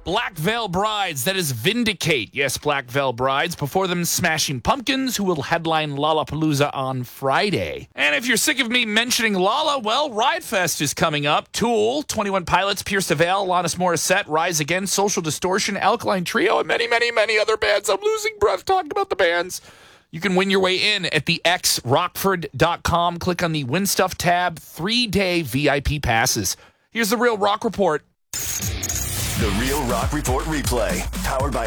Black Veil Brides, that is Vindicate. Yes, Black Veil Brides. Before them, Smashing Pumpkins, who will headline Lollapalooza on Friday. And if you're sick of me mentioning Lolla, well, Riot Fest is coming up. Tool, 21 Pilots, Pierce the Veil, Alanis Morissette, Rise Against, Social Distortion, Alkaline Trio, and many, many, many other bands. I'm losing breath talking about the bands. You can win your way in at the xrockford.com. Click on the Win Stuff tab. 3-day VIP passes. Here's the Real Rock Report. The Real Rock Report replay, powered by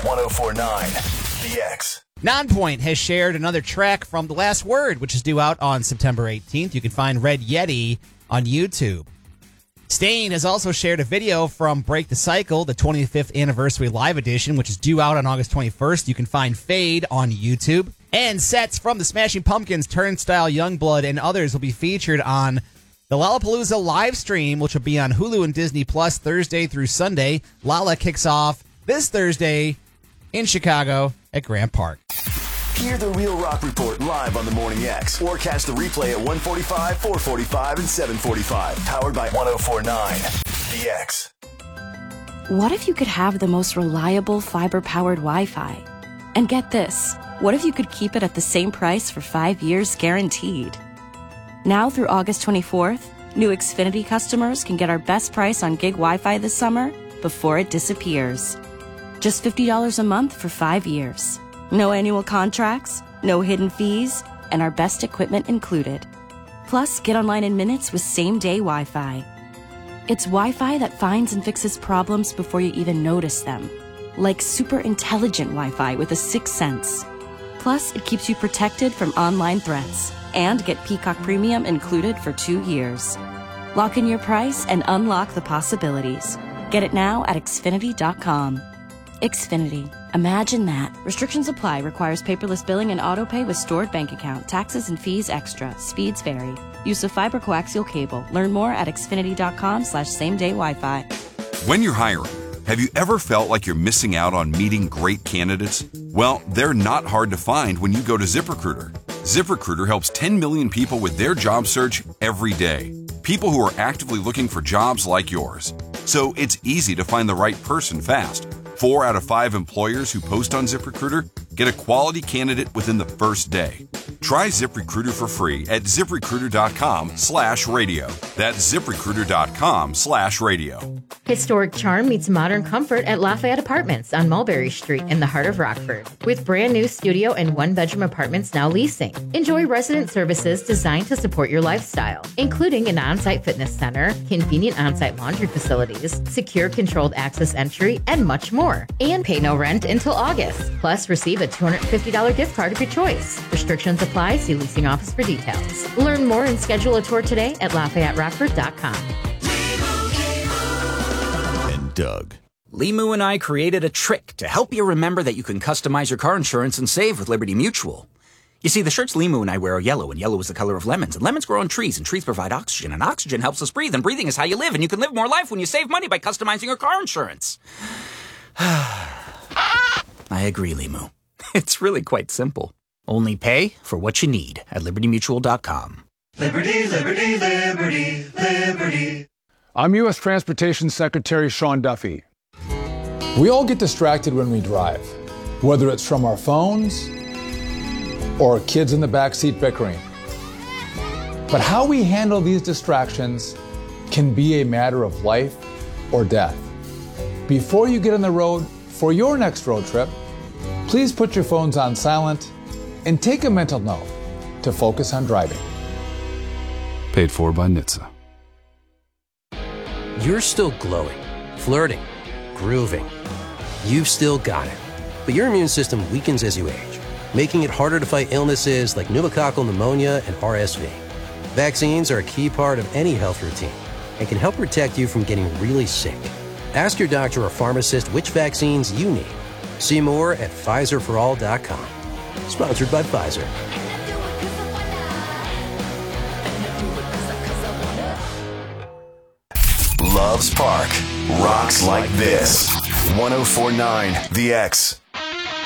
104.9 The X. Nonpoint has shared another track from The Last Word, which is due out on September 18th. You can find Red Yeti on YouTube. Stain has also shared a video from Break the Cycle, the 25th anniversary live edition, which is due out on August 21st. You can find Fade on YouTube. And sets from the Smashing Pumpkins, Turnstile, Youngblood, and others will be featured on the Lollapalooza live stream, which will be on Hulu and Disney Plus Thursday through Sunday. Lolla kicks off this Thursday in Chicago at Grant Park. Hear the Real Rock Report live on the Morning X, or catch the replay at 1:45, 4:45, and 7:45. Powered by 104.9 The X. What if you could have the most reliable fiber-powered Wi-Fi? And get this, what if you could keep it at the same price for 5 years guaranteed? Now through August 24th, new Xfinity customers can get our best price on gig Wi-Fi this summer before it disappears. Just $50 a month for 5 years. No annual contracts, no hidden fees, and our best equipment included. Plus, get online in minutes with same-day Wi-Fi. It's Wi-Fi that finds and fixes problems before you even notice them. Like super intelligent Wi-Fi with a sixth sense. Plus, it keeps you protected from online threats. And get Peacock Premium included for 2 years. Lock in your price and unlock the possibilities. Get it now at Xfinity.com. Xfinity. Imagine that. Restrictions apply. Requires paperless billing and autopay with stored bank account. Taxes and fees extra. Speeds vary. Use of fiber coaxial cable. Learn more at Xfinity.com/same-day Wi-Fi. When you're hiring, have you ever felt like you're missing out on meeting great candidates? Well, they're not hard to find when you go to ZipRecruiter. ZipRecruiter helps 10 million people with their job search every day. People who are actively looking for jobs like yours. So it's easy to find the right person fast. 4 out of 5 employers who post on ZipRecruiter get a quality candidate within the first day. Try ZipRecruiter for free at ZipRecruiter.com/radio. That's ZipRecruiter.com/radio. Historic charm meets modern comfort at Lafayette Apartments on Mulberry Street in the heart of Rockford. With brand new studio and one-bedroom apartments now leasing. Enjoy resident services designed to support your lifestyle, including an on-site fitness center, convenient on-site laundry facilities, secure controlled access entry, and much more. And pay no rent until August. Plus, receive a $250 gift card of your choice. Restrictions apply. See leasing office for details. Learn more and schedule a tour today at LafayetteRockford.com. And Doug. Limu and I created a trick to help you remember that you can customize your car insurance and save with Liberty Mutual. You see, the shirts Limu and I wear are yellow, and yellow is the color of lemons, and lemons grow on trees, and trees provide oxygen, and oxygen helps us breathe, and breathing is how you live, and you can live more life when you save money by customizing your car insurance. I agree, Limu. It's really quite simple. Only pay for what you need at LibertyMutual.com. Liberty, liberty, liberty, liberty. I'm U.S. Transportation Secretary Sean Duffy. We all get distracted when we drive, whether it's from our phones or kids in the backseat bickering. But how we handle these distractions can be a matter of life or death. Before you get on the road for your next road trip, please put your phones on silent and take a mental note to focus on driving. Paid for by NHTSA. You're still glowing, flirting, grooving. You've still got it. But your immune system weakens as you age, making it harder to fight illnesses like pneumococcal pneumonia and RSV. Vaccines are a key part of any health routine and can help protect you from getting really sick. Ask your doctor or pharmacist which vaccines you need. See more at PfizerForAll.com. Sponsored by Pfizer. Loves Park. Rocks like this. 104.9 The X.